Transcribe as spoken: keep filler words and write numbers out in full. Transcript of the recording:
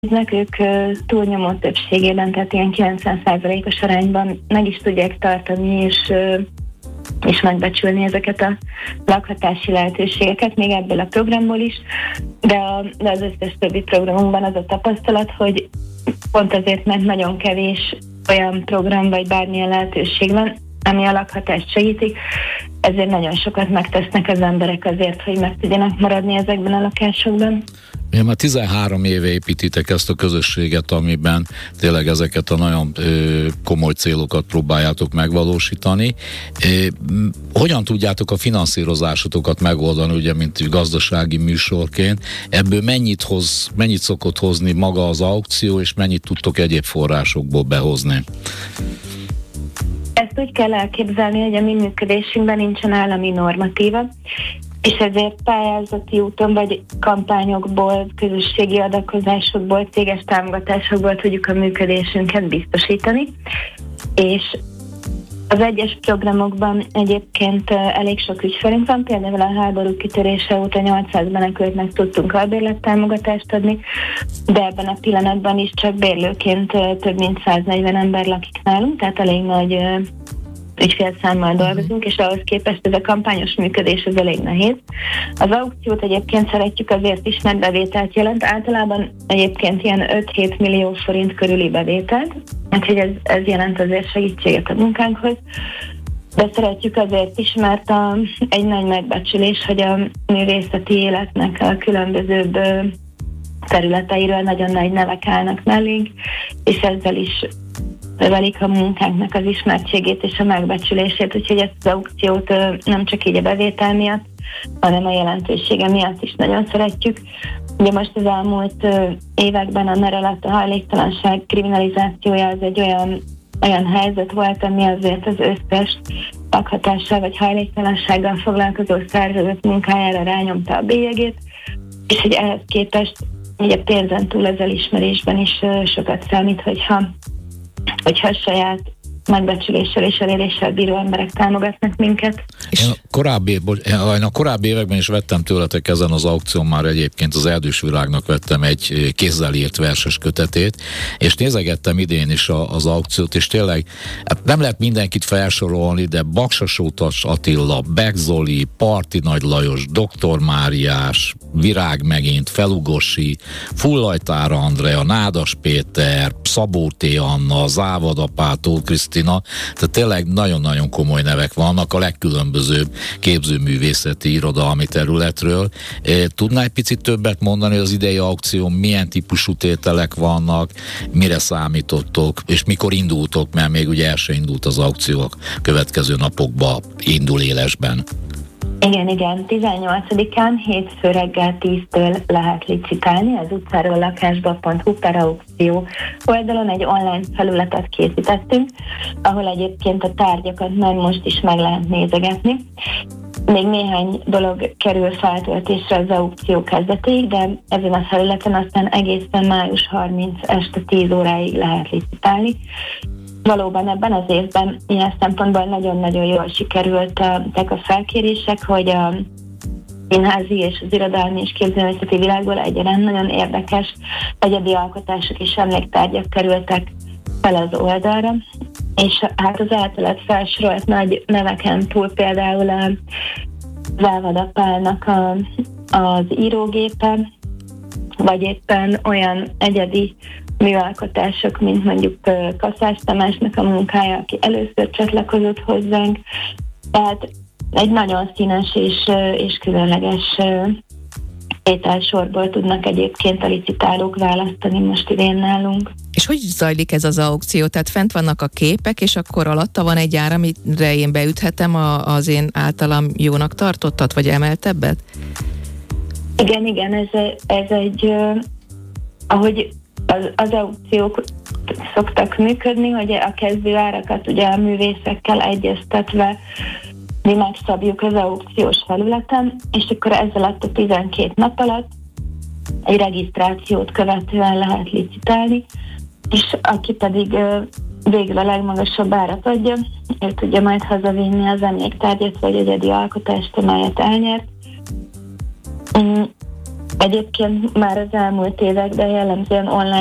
ők túlnyomó többségében, tehát ilyen kilencven százalékos arányban meg is tudják tartani, és, és megbecsülni ezeket a lakhatási lehetőségeket, még ebből a programból is, de, a, de az összes többi programunkban az a tapasztalat, hogy pont azért, mert nagyon kevés olyan program vagy bármilyen lehetőség van, ami a lakhatást segítik, ezért nagyon sokat megtesznek az emberek azért, hogy meg tudjanak maradni ezekben a lakásokban. Én már tizenhárom éve építitek ezt a közösséget, amiben tényleg ezeket a nagyon ö, komoly célokat próbáljátok megvalósítani. É, hogyan tudjátok a finanszírozásotokat megoldani, ugye, mint gazdasági műsorként? Ebből mennyit hoz, mennyit szokott hozni maga az aukció, és mennyit tudtok egyéb forrásokból behozni? Ezt úgy kell elképzelni, hogy a mi működésünkben nincsen állami normatíva, és ezért pályázati úton vagy kampányokból, közösségi adakozásokból, céges támogatásokból tudjuk a működésünket biztosítani, és az egyes programokban egyébként elég sok ügyfelünk van, például a háború kitörése óta nyolcszáz menekültnek tudtunk albérlettámogatást adni, de ebben a pillanatban is csak bérlőként több mint száznegyven ember lakik nálunk, tehát elég nagy ügyfélszámmal dolgozunk, és ahhoz képest ez a kampányos működés ez elég nehéz. Az aukciót egyébként szeretjük azért is, mert bevételt jelent. Általában egyébként ilyen öt-hét millió forint körüli bevételt, úgyhogy ez, ez jelent azért segítséget a munkánkhoz. De szeretjük azért is, mert a, egy nagy megbecsülés, hogy a művészeti életnek a különbözőbb területeiről nagyon nagy nevek állnak mellénk, és ezzel is növelik a munkánknak az ismertségét és a megbecsülését, úgyhogy ezt az aukciót nem csak így a bevétel miatt, hanem a jelentősége miatt is nagyon szeretjük. Ugye most az elmúlt években a NER alatt a hajléktalanság kriminalizációja az egy olyan, olyan helyzet volt, ami azért az összes lakhatással vagy hajléktalansággal foglalkozó szervezet munkájára rányomta a bélyegét, és hogy ehhez képest így a pénzen túl az elismerésben is sokat számít, hogyha hogyha a saját megbecsüléssel és eléréssel bíró emberek támogatnak minket. Én a korábbi, én a korábbi években is vettem tőletek ezen az aukción, már egyébként az Erdős Virágnak vettem egy kézzel írt verses kötetét, és nézegettem idén is a, az aukciót, és tényleg hát nem lehet mindenkit felsorolni, de Baksasótas Attila, Beck Zoli, Parti Nagy Lajos, doktor Máriás, Virág megint, Felugosi, Fullajtár Andrea, Nádas Péter, Szabó T. Anna, Závada Pál, Tóth Krisztina, tehát tényleg nagyon-nagyon komoly nevek vannak a legkülönbözőbb képzőművészeti irodalmi területről. Tudnál egy picit többet mondani, hogy az idei aukción milyen típusú tételek vannak, mire számítottok, és mikor indultok, mert még ugye el se indult az aukció, a következő napokban indul élesben. Igen, igen. tizennyolcadikán hétfő reggel tíztől lehet licitálni az utcáról lakásba pont hu per aukció oldalon. Egy online felületet készítettünk, ahol egyébként a tárgyakat már most is meg lehet nézegetni. Még néhány dolog kerül feltöltésre az aukció kezdetéig, de ezen a felületen aztán egészen május harmincadika este tíz óráig lehet licitálni. Valóban ebben az évben ilyen szempontból nagyon-nagyon jól sikerültek a felkérések, hogy a színházi és az irodalmi és képzőművészeti világból egyaránt nagyon érdekes egyedi alkotások és emléktárgyak kerültek fel az oldalra, és hát az általad felsorolt nagy neveken túl például a Závada Pálnak a, az írógépe, vagy éppen olyan egyedi műalkotások, mint mondjuk Kaszás Tamásnak a munkája, aki először csatlakozott hozzánk. Tehát egy nagyon színes és, és különleges ételsorból tudnak egyébként a licitálók választani most idén nálunk. És hogy zajlik ez az aukció? Tehát fent vannak a képek, és akkor alatta van egy ár, amire én beüthetem a, az én általam jónak tartottat, vagy emeltebbet? Igen, igen, ez, ez egy, ahogy az, az aukciók szoktak működni, hogy a kezdő árakat ugye a művészekkel egyeztetve mi megszabjuk az aukciós felületen, és akkor ez alatt a tizenkét nap alatt egy regisztrációt követően lehet licitálni, és aki pedig végül a legmagasabb árat adja, ő tudja majd hazavinni az emléktárgyat vagy egyedi alkotást, amelyet elnyert. Egyébként már az elmúlt években jellemzően online